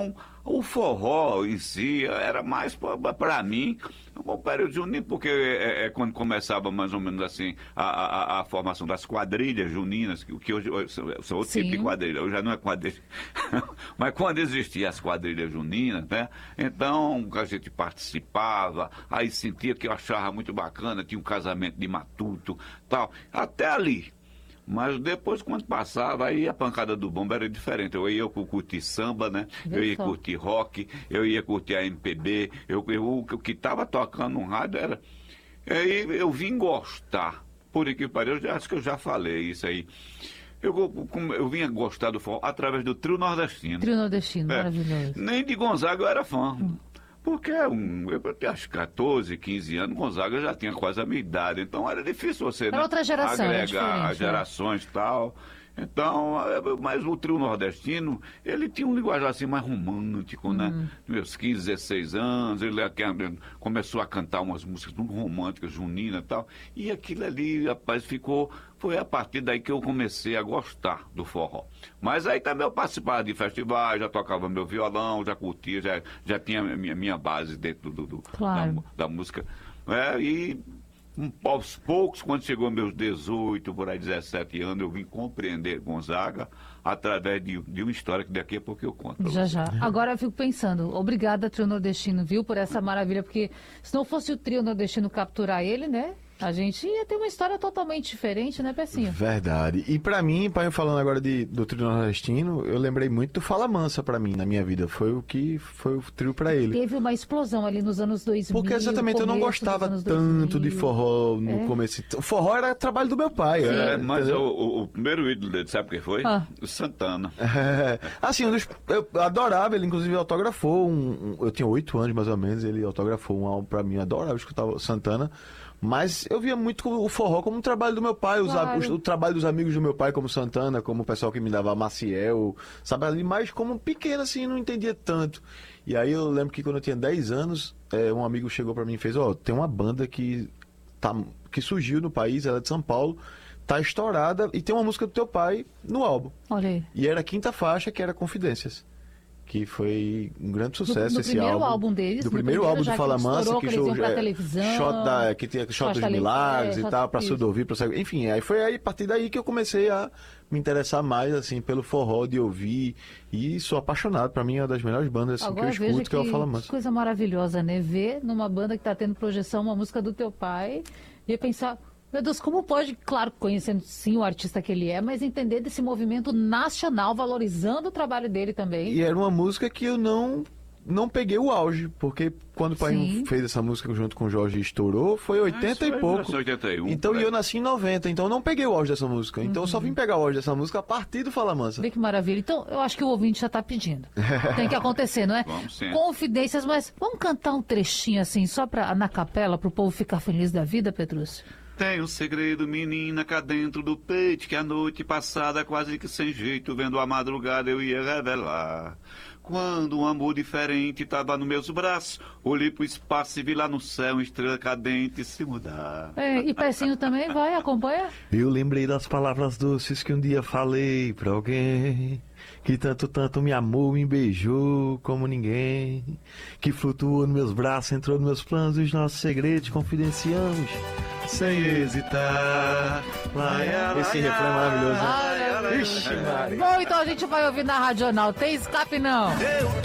Então, o forró em si era mais para mim o período junino, porque quando começava mais ou menos assim a formação das quadrilhas juninas, que hoje são outro tipo de quadrilha, hoje já não é quadrilha, mas quando existiam as quadrilhas juninas, né? Então a gente participava, aí sentia que eu achava muito bacana, tinha um casamento de matuto, tal, até ali. Mas depois, quando passava, aí a pancada do bombo era diferente. Eu ia curtir samba, né? Eu ia curtir rock, eu ia curtir a MPB. O que estava tocando no rádio era... Aí eu vim gostar. Por que pariu, acho que eu já falei isso aí. Eu vinha gostar do forró através do Trio Nordestino. Trio Nordestino, maravilhoso. Nem de Gonzaga eu era fã. Porque eu tinha acho 14, 15 anos, Gonzaga já tinha quase a minha idade, então era difícil você outra geração, agregar as gerações e tal. Então, mas o Trio Nordestino, ele tinha um linguajar assim mais romântico, né? Meus 15, 16 anos, ele começou a cantar umas músicas muito românticas, juninas e tal. E aquilo ali, rapaz, foi a partir daí que eu comecei a gostar do forró. Mas aí também eu participava de festivais, já tocava meu violão, já curtia, já tinha minha base dentro da música. E aos poucos, quando chegou meus 18, por aí 17 anos, eu vim compreender Gonzaga através de uma história que daqui a pouco eu conto. Já. Agora eu fico pensando, obrigada, Trio Nordestino, viu, por essa maravilha, porque se não fosse o Trio Nordestino capturar ele, né? A gente ia ter uma história totalmente diferente, né, Pecinho? Verdade. E pra mim, pai, falando agora do trio nordestino, eu lembrei muito do Fala Mansa pra mim, na minha vida. Foi o trio pra ele. Teve uma explosão ali nos anos 2000. Porque exatamente, eu não gostava tanto de forró no começo. O forró era trabalho do meu pai. Mas o primeiro ídolo dele, sabe quem foi? O Santana. Assim, eu adorava, ele inclusive autografou eu tinha 8 anos mais ou menos, ele autografou um álbum pra mim, eu adorava escutar o Santana. Mas eu via muito o forró como um trabalho do meu pai, o trabalho dos amigos do meu pai, como Santana, como o pessoal que me dava Maciel, sabe, ali, mas como pequeno, assim, não entendia tanto. E aí eu lembro que quando eu tinha 10 anos, um amigo chegou pra mim e fez, tem uma banda que surgiu no país, ela é de São Paulo, tá estourada e tem uma música do teu pai no álbum. Olha aí. E era a quinta faixa, que era Confidências. Que foi um grande sucesso esse álbum. Do primeiro álbum do Fala Mansa, que show pra televisão, que tinha Shot dos Milagres e tal, pra surdo ouvir, enfim, aí foi a partir daí que eu comecei a me interessar mais, assim, pelo forró, de ouvir, e sou apaixonado, pra mim é uma das melhores bandas assim, que eu escuto, que é o Fala Mansa. Que coisa maravilhosa, né? Ver numa banda que tá tendo projeção uma música do teu pai e pensar... Meu Deus, como pode, claro, conhecendo sim o artista que ele é, mas entender desse movimento nacional, valorizando o trabalho dele também. E era uma música que eu não peguei o auge, porque quando o pai fez essa música junto com o Jorge e estourou, foi 80 e pouco. 81, então eu nasci em 90, então eu não peguei o auge dessa música. Então eu só vim pegar o auge dessa música a partir do Fala Mansa. Vê que maravilha. Então eu acho que o ouvinte já está pedindo. Tem que acontecer, não é? Vamos sim. Confidências, mas vamos cantar um trechinho assim, só na capela, para o povo ficar feliz da vida, Petrúcio? Tem um segredo, menina, cá dentro do peito, que a noite passada, quase que sem jeito, vendo a madrugada, eu ia revelar. Quando um amor diferente tava nos meus braços, olhei pro espaço e vi lá no céu uma estrela cadente se mudar. E Pecinho também vai, acompanha? Eu lembrei das palavras doces que um dia falei pra alguém, que tanto me amou, me beijou como ninguém, que flutuou nos meus braços, entrou nos meus planos, os nossos segredos confidenciamos sem hesitar. Esse refrão é maravilhoso. Ixi, Bom, então a gente vai ouvir na Radional. Tem escape não?